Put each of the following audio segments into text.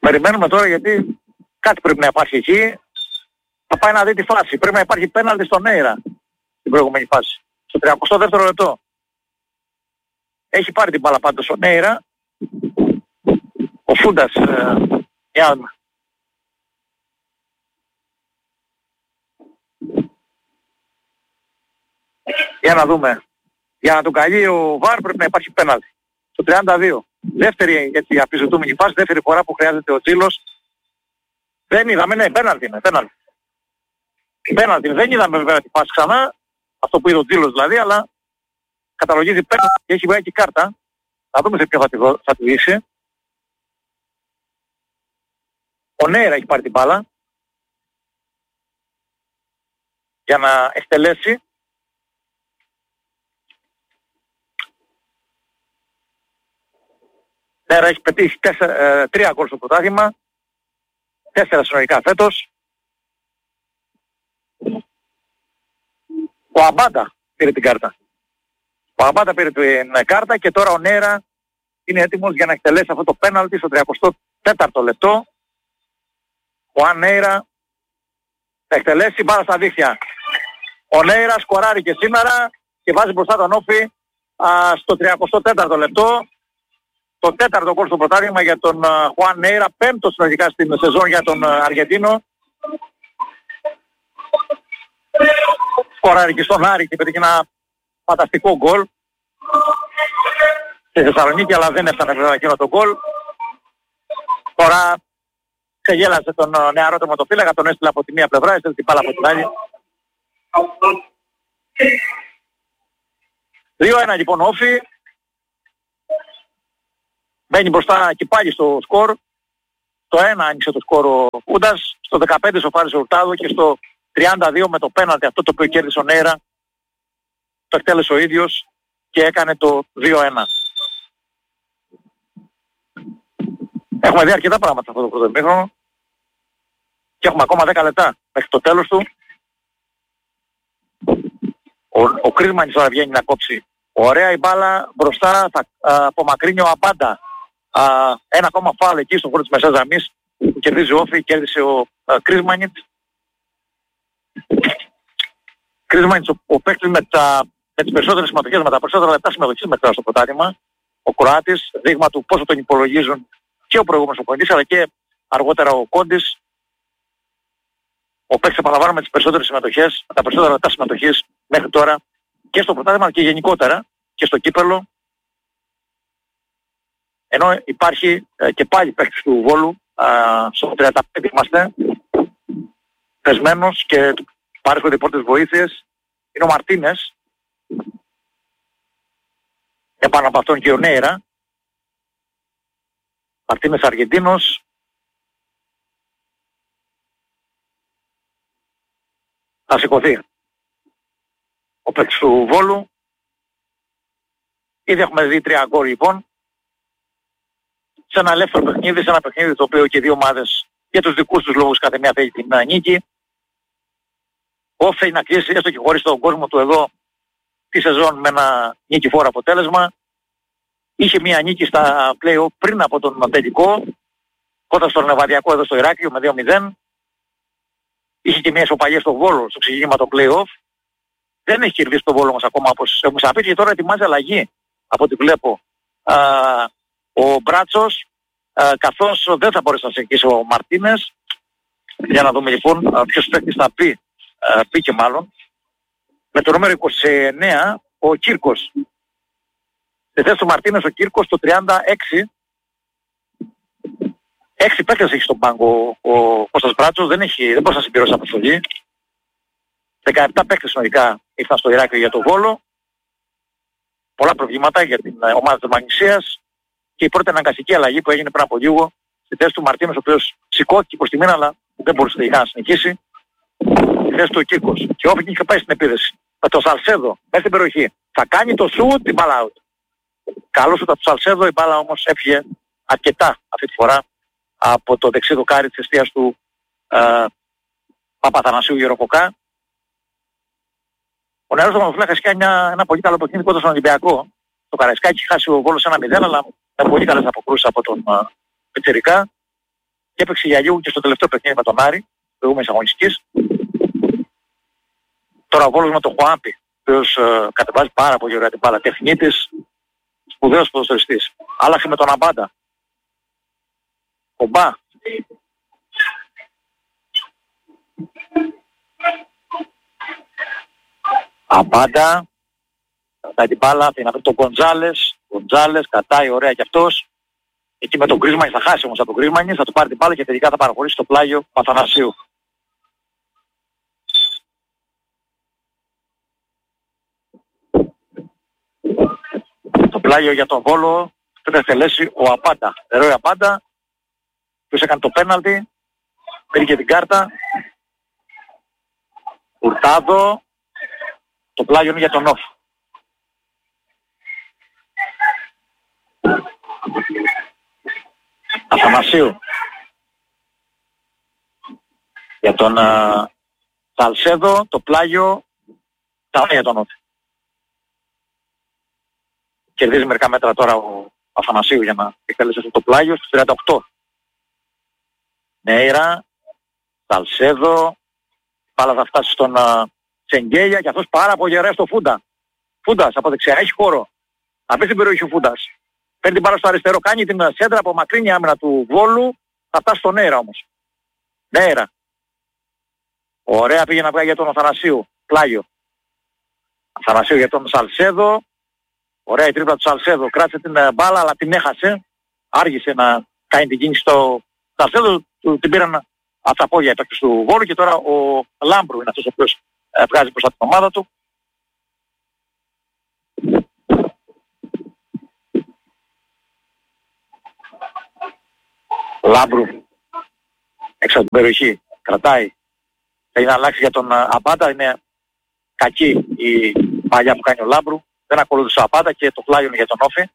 Περιμένουμε τώρα γιατί κάτι πρέπει να υπάρχει εκεί. Θα πάει να δει τη φάση. Πρέπει να υπάρχει πέναλτι στον Νέιρα στην προηγούμενη φάση. Στο 32ο λεπτό. Έχει πάρει την μπάλα πάντως ο Νέιρα. Ο Φούντας. Για να δούμε. Για να τον καλεί ο Βαρ πρέπει να υπάρχει πέναλτι. Στο 32. Δεύτερη έτσι αφιζητούμενη φάση. Δεύτερη φορά που χρειάζεται ο Τζίλος. Δεν είδαμε, ναι, πέναλτι είναι. Πέναλτι. Δεν είδαμε βέβαια τη φάση ξανά. Αυτό που είδε ο Τζίλος δηλαδή, αλλά καταλογίζει πέναλτι και έχει βγάλει και κάρτα. Θα δούμε σε ποιο θα τη δείξει. Ο Νέιρα έχει πάρει την μπάλα για να εκτελέσει. Νέιρα έχει πετύχει 3 γκολ στο πρωτάθλημα, 4 συνολικά φέτος. Ο Αμπάντα πήρε την κάρτα. Ο Αμπάντα πήρε την κάρτα και τώρα ο Νέιρα είναι έτοιμος για να εκτελέσει αυτό το πέναλτι στο 34ο λεπτό. Ο Νέιρα θα εκτελέσει μπάλα στα δίχτυα. Ο Νέιρα σκοράρει και σήμερα και βάζει μπροστά τον Όφη στο 34ο λεπτό. Το 4ο γκολ στο πρωτάθλημα για τον Χουάν Νέιρα, 5ο συνολικά στην σεζόν για τον Αργεντίνο. Σκοράρει και στον Άρη και πέτυχε ένα φανταστικό γκολ στη Θεσσαλονίκη, αλλά δεν έφτανε βέβαια εκείνο το γκολ. Τώρα ξεγέλασε τον νεαρό τερματοφύλακα, τον έστειλε από τη μία πλευρά, έστειλε την μπάλα από την άλλη. 2-1 λοιπόν Όφη. Μπαίνει μπροστά και πάλι στο σκορ. Το 1 άνοιξε το σκορ ο Φούντας, στο 15 σοφάρισε ο Ουρτάδο και στο 32 με το πέναλτι αυτό το οποίο κέρδισε ο Νέιρα το εκτέλεσε ο ίδιος και έκανε το 2-1. Έχουμε δει αρκετά πράγματα αυτό το πρώτο ημίχρονο και έχουμε ακόμα 10 λεπτά μέχρι το τέλος του. Ο Κρίσμανης τώρα βγαίνει να κόψει ωραία η μπάλα μπροστά, θα απομακρύνει ο Αμπάντα. Ένα ακόμα φάουλ εκεί στον χώρο της μεσαίας γραμμής που κερδίζει ο Όφη, κέρδισε ο Κρίσμανιτς. Κρίσμανιτς ο παίκτης με τις περισσότερες συμμετοχές, με τα περισσότερα λεπτά συμμετοχής μετά στο πρωτάθλημα. Ο Κροάτης, δείγμα του πόσο τον υπολογίζουν και ο προηγούμενος οπονητής αλλά και αργότερα ο Κόντης. Ο παίκτης επαναλαμβάνω με τις περισσότερες συμμετοχές, με τα περισσότερα λεπτά συμμετοχής μέχρι τώρα και στο πρωτάθλημα και γενικότερα και στο κύπελλο. Ενώ υπάρχει και πάλι παίκτης του Βόλου, στο 35 είμαστε, θεσμένος και του παρέχονται οι πρώτες βοήθειες, είναι ο Μαρτίνες. Επάνω από αυτόν και ο Νέιρα. Μαρτίνες Αργεντίνος. Θα σηκωθεί ο παίκτης του Βόλου. Ήδη έχουμε δει 3 γκολ λοιπόν. Σε ένα ελεύθερο παιχνίδι, σε ένα παιχνίδι το οποίο και οι δύο ομάδες για τους δικούς τους λόγους κάθε μία θέλει την νίκη. Όφη θέλει να κλείσει έστω και χωρίς τον κόσμο του εδώ τη σεζόν με ένα νικηφόρο αποτέλεσμα. Είχε μία νίκη στα play-off πριν από τον τελικό, κόντρα στον Νεβαδιακό εδώ στο Ηράκλειο με 2-0. Είχε και μία ισοπαλία στο Βόλο στο ξεκίνημα το play-off. Δεν έχει κερδίσει το Βόλο όμως ακόμα όπως έχουμε ξαναπεί και τώρα ετοιμάζει αλλαγή από ό,τι βλέπω ο Μπράτσος, καθώς δεν θα μπορέσει να συνεχίσει ο Μαρτίνες. Για να δούμε λοιπόν ποιος παίκτης θα πει, μπήκε μάλλον. Με το νούμερο 29 ο Κύρκος. Στη θέση του Μαρτίνες ο Κύρκος το 36. 6 παίκτες έχει στον πάγκο ο Κώστας Μπράτσος, δεν μπορεί να συμπληρώσει αποστολή. 17 παίκτες συνολικά ήρθαν στο Ηράκλειο για το Βόλο. Πολλά προβλήματα για την ομάδα της Μαγνησίας. Και η πρώτη αναγκαστική αλλαγή που έγινε πριν από λίγο στη θέση του Μαρτίνος, ο οποίος σηκώθηκε προς τη μήνα αλλά δεν μπορούσε τελικά να συνεχίσει. Στη θέση του ο Κύρκος. Και όποιος είχε πάει στην επίδεση με το Σαλσέδο μέσα στην περιοχή θα κάνει το σουτ, την μπάλα out. Καλώς ήταν το Σαλσέδο, η μπάλα όμως έφυγε αρκετά αυτή τη φορά από το δεξί δοκάρι της εστίας του Παπαθανασίου Γεροκοκά. Ο νεαρός τερματοφύλακας κάνει ένα πολύ καλό παιχνίδι κοντά στον Ολυμπιακό. Το Καραϊσκάκι έχει χάσει ο Βόλος 1-0, αλλά με πολύ καλές αποκρούσεις από τον Πιτσιρικά. και έπαιξε για λίγο και στο τελευταίο παιχνίδι με τον Άρη, προηγούμενης αγωνιστικής. Τώρα ο Βόλος με τον Χουάμπη, ο οποίος κατεβάζει πάρα πολύ ωραία την μπάλα, τεχνίτης, σπουδαίος ποδοσφαιριστής. Άλλαξε με τον Αμπάντα. Κομπά. Αμπάντα. Κρατάει την μπάλα, θέλει να βρει τον Γκοντζάλες. Γκοντζάλες κατάει ωραία κι αυτός. Εκεί με τον Γκρίσμανης θα χάσει όμως από τον Γκρίσμανης, θα του πάρει την μπάλα και τελικά θα παραχωρήσει το πλάγιο Αθανασίου. Το πλάγιο για τον Βόλο θα εκτελέσει ο Αμπάντα. Ρόι Αμπάντα, ποιος έκανε το πέναλτι, πήρε και την κάρτα. Ουρτάδο, το πλάγιο είναι για τον Όφ. Αθανασίου. Για τον Σαλσέδο, το πλάγιο θα είναι για τον Όφ. Κερδίζει μερικά μέτρα τώρα ο Αθανασίου για να εκτελέσει αυτό το πλάγιο στους 38. Νέιρα, Σαλσέδο, πάλα θα φτάσει στον Τσενγκέλια και αυτός πάρα πολύ ωραία στο Φούντα. Φούντας από δεξιά, έχει χώρο. Να μπει στην περιοχή ο Φούντας. Παίρνει την μπάλα στο αριστερό, κάνει την σέντρα από μακρινή άμυνα του Βόλου, θα φτάσει στον Νέιρα όμως. Νέιρα. Ωραία πήγε να βγάλει για τον Αθανασίου, πλάγιο. Αθανασίου για τον Σαλσέδο. Ωραία η τρίπλα του Σαλσέδο, κράτησε την μπάλα αλλά την έχασε. Άργησε να κάνει την κίνηση στο Σαλσέδο, την πήραν από τα πόδια οι παίκτες του Βόλου και τώρα ο Λάμπρου είναι αυτός ο οποίος βγάζει μπροστά την ομάδα του. Λάμπρου έξω από την περιοχή, κρατάει. Θέλει να αλλάξει για τον Αμπάντα, είναι κακή η παλιά που κάνει ο Λάμπρου. Δεν ακολούθησε ο Αμπάντα και το πλάγιο είναι για τον Όφη.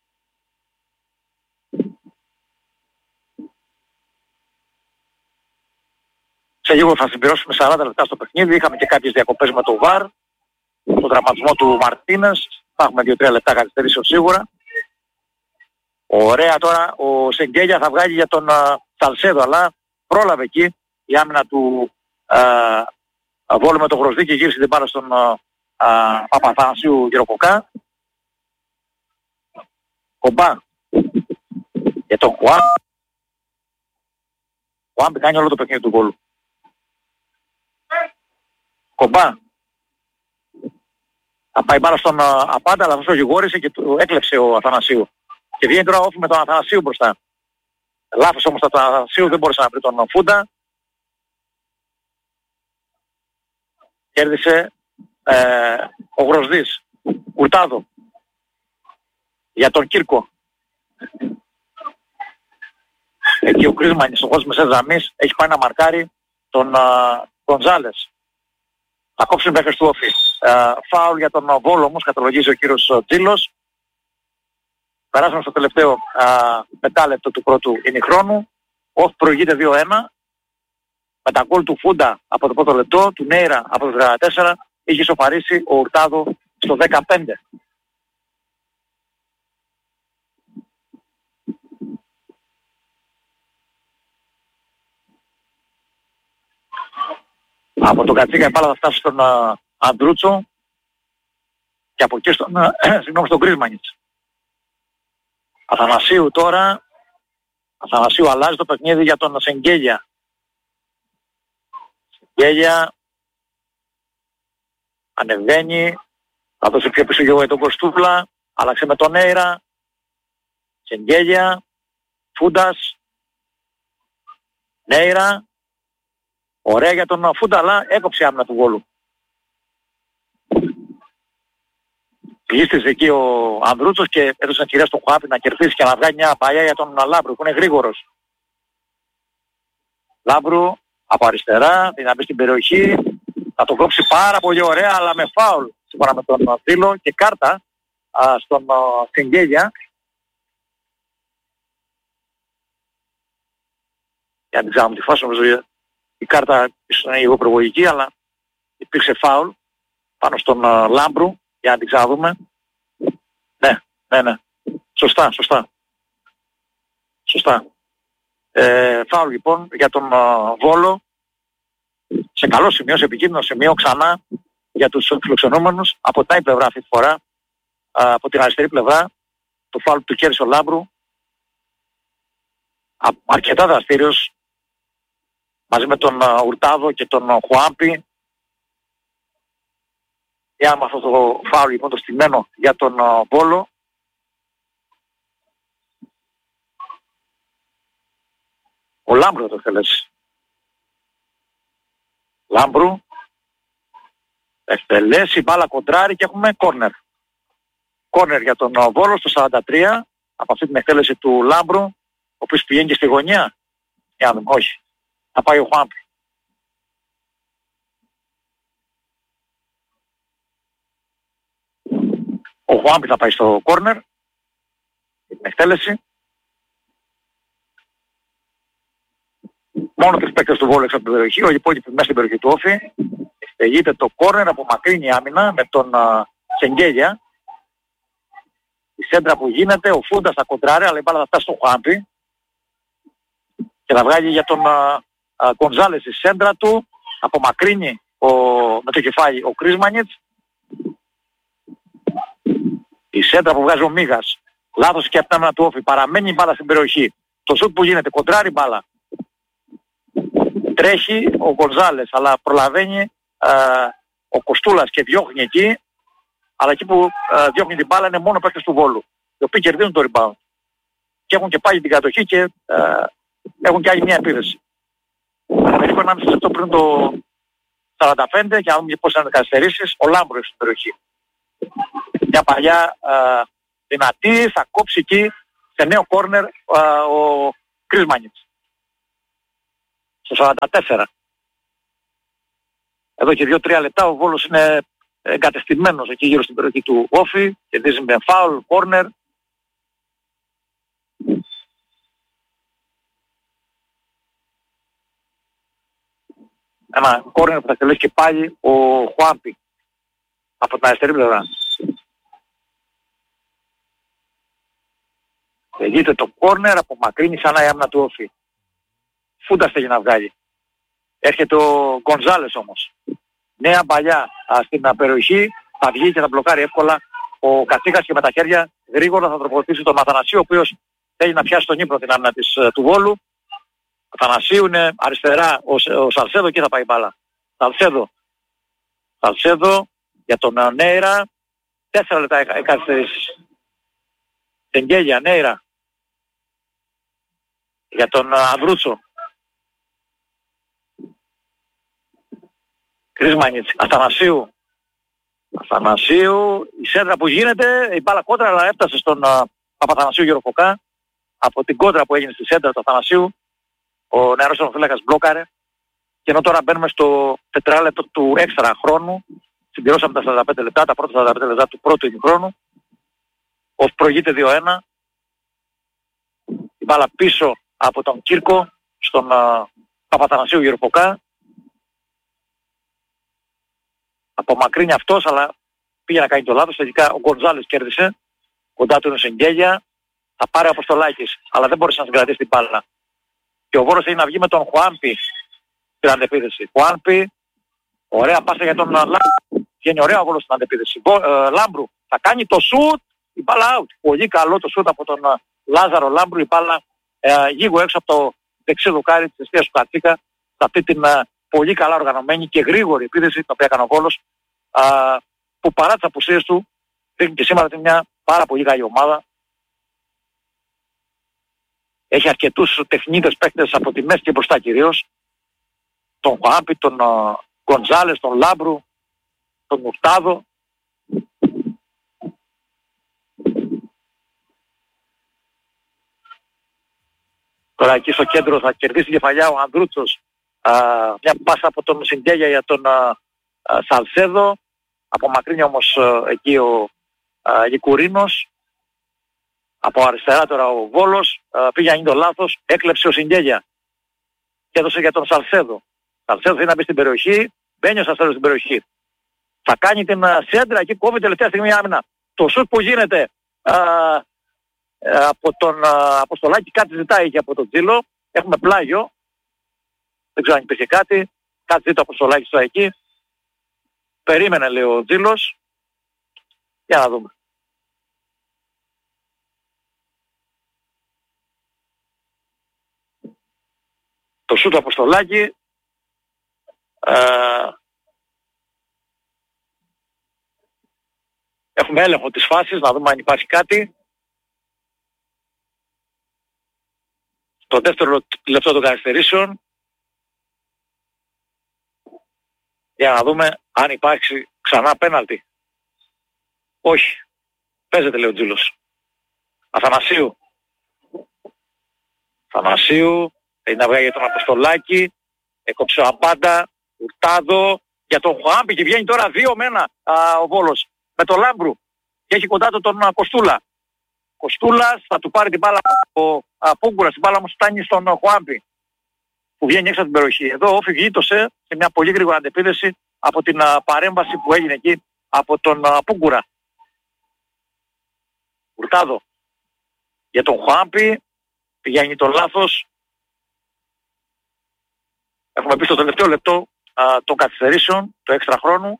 Σε λίγο θα συμπληρώσουμε 40 λεπτά στο παιχνίδι. Είχαμε και κάποιες διακοπές με το ΒΑΡ. Το τραυματισμό του Μαρτίνες. Θα έχουμε 2-3 λεπτά καθυστερήσεως σίγουρα. Ωραία τώρα ο Σεγγέλια θα βγάλει για τον Σαλσέδο, αλλά πρόλαβε εκεί η άμυνα του Βόλου με το Γροσδί και γύρισε την μπάλα στον Παπαθανασίου Γεροκοκά. Κομπά για τον Χουάμπ. Χουάμπ κάνει όλο το παιχνίδι του Βόλου. Κομπά. Θα πάει μπάλα στον Απάντα, αλλά αυτός το γηγόρησε και του έκλεψε ο Αθανασίου. Και βγαίνει τώρα Όφη με τον Αθανασίου μπροστά. Λάθος όμως τον Αθανασίου, δεν μπορούσε να βρει τον Φούντα. Κέρδισε ο Γροσδής. Ουρτάδο. Για τον Κύρκο. Εκεί ο Κρίσμανης, ο κόσμος Μεσέζαμις, έχει πάει να μαρκάρει τον Γκοντζάλες. Θα κόψουν μέχρι του Όφη. Φάουλ για τον Βόλο όμως, καταλογίζει ο κύριος Τζίλος. Περάσαμε στο τελευταίο πεντάλεπτο του πρώτου ημιχρόνου. Όφη προηγείται 2-1. Με τα γκολ του Φούντα από το πρώτο λεπτό, του Νέιρα από το 34, είχε ισοφαρίσει ο Ουρτάδο στο 15. Από τον Κατσίκα η μπάλα θα φτάσει στον Αντρούτσο και από εκεί στον Γκρίσμανιτς. Αθανασίου τώρα. Αθανασίου αλλάζει το παιχνίδι για τον Σεγγέλια. Σεγγέλια ανεβαίνει. Θα δώσει πιο πίσω για τον Κωστούβλα. Άλλαξε με τον Νέιρα. Σεγγέλια. Φούντας. Νέιρα. Ωραία για τον Φούντα, αλλά έκοψε άμυνα του Βόλου. Πλήστησε εκεί ο Ανδρούτσος και έδωσε ευκαιρία στον Χουάπη να κερδίσει και να βγάλει μια παλιά για τον Λάμπρου που είναι γρήγορος. Λάμπρου από αριστερά, να μπει στην περιοχή, θα το κόψει πάρα πολύ ωραία αλλά με φάουλ σύμφωνα με τον Φίλο και κάρτα στον Σεγγέλια. Για να την ξέρουμε τη φάση, νομίζω η κάρτα είναι λίγο προβολική, αλλά υπήρξε φάουλ πάνω στον Λάμπρου. Για να την ξαναδούμε. Ναι. Σωστά. Φάουλ λοιπόν για τον Βόλο. Σε καλό σημείο, σε επικίνδυνο σημείο ξανά για τους φιλοξενούμενους. Από την άλλη πλευρά αυτή τη φορά, από την αριστερή πλευρά, το φάουλ του κέρδισε ο Λάμπρου. Αρκετά δραστήριος μαζί με τον Ουρτάδο και τον Χουάμπι. Για με αυτό το φάουλ λοιπόν το στημένο για τον Βόλο. Ο Λάμπρου το θέλεις. Λάμπρου εκτελέσει, μπάλα κοντράρει και έχουμε κόρνερ. Κόρνερ για τον Βόλο στο 43 από αυτή την εκτέλεση του Λάμπρου, ο οποίος πηγαίνει και στη γωνία. Για να δούμε, όχι. Θα πάει ο Χουάμπι. Ο Χουάμπι θα πάει στο κόρνερ την εκτέλεση. Μόνο τρεις παίκτες του Βόλου έξω από την περιοχή, ο υπόλοιποι μέσα στην περιοχή του Όφη. Στεγείται το κόρνερ, απομακρύνει η άμυνα με τον Σεγγέλια. Η σέντρα που γίνεται, ο Φούντας θα κοντράρει, αλλά η μπάλα θα φτάσει στον Χουάμπι. Και θα βγάλει για τον Γκονζάλες η σέντρα του. Απομακρύνει με το κεφάλι ο Κρίσμανιτς. Η σέντρα που βγάζει ο Μίγας. Λάθος και από την άμυνα του Όφη. Παραμένει η μπάλα στην περιοχή. Το σουτ που γίνεται, κοντράρει μπάλα. Τρέχει ο Γκονζάλες, αλλά προλαβαίνει ο Κοστούλας και διώχνει εκεί. Αλλά εκεί που διώχνει την μπάλα είναι μόνο παίκτες του Βόλου, οι οποίοι κερδίζουν το rebound. Και έχουν και πάλι την κατοχή και έχουν και άλλη μια επίθεση. Περίπου 1,5 λεπτό πριν το 45 και να δούμε πώς είναι οι καθυστερήσεις. Ο Λάμπρος στην περιοχή. Μια παλιά δυνατή, θα κόψει εκεί σε νέο κόρνερ ο Κρίσμανιτς. Στο 44. Εδώ και 2-3 λεπτά ο Βόλος είναι εγκατεστημένος εκεί γύρω στην περιοχή του Όφη. Κερδίζει με φάουλ, κόρνερ. Ένα κόρνερ που θα εκτελέσει και πάλι ο Χουάμπι από την αριστερή πλευρά. Εγείται το κόρνερ, απομακρύνει σαν η άμυνα του Όφη. Φούντας θέλει να βγάλει. Έρχεται ο Γκονζάλες όμως. Νέα παλιά στην περιοχή, θα βγει και θα μπλοκάρει εύκολα ο Κατσίκας και με τα χέρια γρήγορα θα τροποθετήσει τον Αθανασίου, ο οποίος θέλει να πιάσει τον ύπνο την άμυνα του Βόλου. Αθανασίου είναι αριστερά ο Σαλσέδο και θα πάει μπάλα. Σαλσέδο για τον Νέιρα. 4 λεπτά καθυστερήσεις. Τεγγέλια, Νέιρα. Για τον Ανδρούτσο. Κρίσμανιτς, Αθανασίου, η σέντρα που γίνεται, η μπάλα κόντρα, αλλά έφτασε στον Παπαθανασίου Γεροφοκά. Από την κόντρα που έγινε στη σέντρα του Αθανασίου, ο νεαρός τερματοφύλακας μπλόκαρε. Και ενώ τώρα μπαίνουμε στο τετράλεπτο του έξτρα χρόνου, συμπληρώσαμε τα 45 λεπτά, τα πρώτα 45 λεπτά του πρώτου ημιχρόνου. Προηγείται 2-1. Η μπάλα πίσω από τον Κύρκο, στον Παπαθανασίου Γεροφοκά. Απομακρύνει αυτός, αλλά πήγε να κάνει το λάθος. Τελικά ο Γκονζάλες κέρδισε. Κοντά του είναι ο Σεγγέλια. Θα πάρει ο Αποστολάκης, αλλά δεν μπορούσε να συγκρατήσει την μπάλα. Και ο Βόρος θέλει να βγει με τον Χουάμπι στην αντεπίθεση. Χουάμπι, ωραία πάσα για τον Λάμπρου. Βγαίνει ωραία ο Βόρος στην αντεπίθεση. Λάμπρου θα κάνει το σουτ, η μπάλα out. Πολύ καλό το σουτ από τον Λάζαρο Λάμπρου. Η μπάλα γίγο έξω από το δεξί δοκάρι της εστίας του Κατσίκα. Σε αυτή την πολύ καλά οργανωμένη και γρήγορη επίθεση την οποία έκανε ο Βόλος, που παρά τις απουσίες του δείχνει και σήμερα μια πάρα πολύ καλή ομάδα. Έχει αρκετούς τεχνίτες παίκτες από τη μέση και μπροστά κυρίως. Τον Χουάμπι, τον Γκονζάλες, τον Λάμπρου, τον Μουρτάδο. Τώρα εκεί στο κέντρο θα κερδίσει την κεφαλιά ο Ανδρούτσος. Μια πάσα από τον Σιντέλια για τον Σαλσέδο. Απομακρύνει όμως εκεί ο Λικουρίνος. Από αριστερά τώρα ο Βόλος πήγε να γίνει το λάθος. Έκλεψε ο Σιντέλια και έδωσε για τον Σαλσέδο. Σαλσέδο θέλει να μπει στην περιοχή. Μπαίνει ο Σαλσέδο στην περιοχή. Θα κάνει την σέντρα εκεί, κόβει τελευταία στιγμή άμυνα. Το σουτ που γίνεται από τον Αποστολάκη, κάτι ζητάει και από τον Τζίλο. Έχουμε πλάγιο. Δεν ξέρω αν υπήρχε κάτι. Κάτι δει το Αποστολάκη στο εκεί. Περίμενε, λέει ο Τζίλος. Για να δούμε. Το σούτ του Αποστολάκη. Έχουμε έλεγχο της φάσης, να δούμε αν υπάρχει κάτι. Στο δεύτερο λεπτό των καθυστερήσεων. Για να δούμε αν υπάρξει ξανά πέναλτι. Όχι. Παίζεται, λέει ο Τζίλος. Αθανασίου. Έχει να βγάλει για τον Αποστολάκη. Έκοψε ο Αμπάντα. Ουρτάδο. Για τον Χουάμπη και βγαίνει τώρα 2-1 ο Βόλος. Με τον Λάμπρου. Και έχει κοντά του τον Κοστούλα. Κοστούλας θα του πάρει την μπάλα ο Πούγκουρας. Την μπάλα μου φτάνει στον Χουάμπη. Που βγαίνει έξω από την περιοχή. Εδώ ο Όφη γείτοσε σε μια πολύ γρήγορη αντεπίδεση από την παρέμβαση που έγινε εκεί από τον Πούγκουρα. Ουρτάδο. Για τον Χουάμπη. Πηγαίνει το λάθος. Έχουμε πει στο τελευταίο λεπτό των καθυστερήσεων, το έξτρα χρόνου.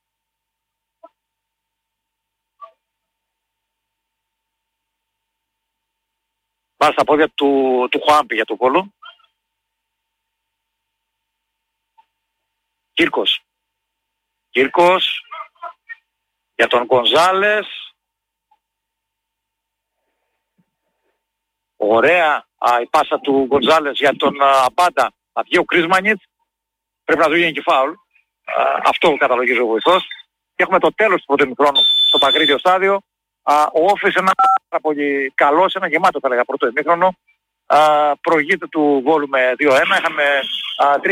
Βάζει στα πόδια του Χουάμπη για τον Βόλο. Κύρκος για τον Γκονζάλες. Ωραία η πάσα του Γκονζάλες για τον Αμπάντα. Θα βγει ο Κρίσμανιτς. Πρέπει να του γίνει και φάουλ. Αυτό καταλογίζει ο βοηθός. Και έχουμε το τέλος του πρώτου χρόνου στο Παγκρίτιο στάδιο. Ο Όφης ένα πάρα πολύ καλό, ένα γεμάτο θα έλεγα πρώτο ημίχρονο. Προηγείται του Βόλου με 2-1. Είχαμε 3